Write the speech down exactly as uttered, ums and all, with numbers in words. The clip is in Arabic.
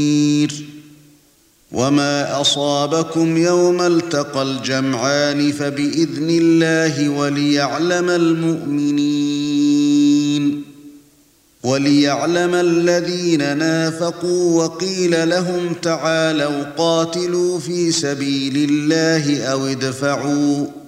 وما أصابكم يوم التقى الجمعان فبإذن الله وليعلم المؤمنين وليعلم الذين نافقوا وقيل لهم تعالوا قاتلوا في سبيل الله أو ادفعوا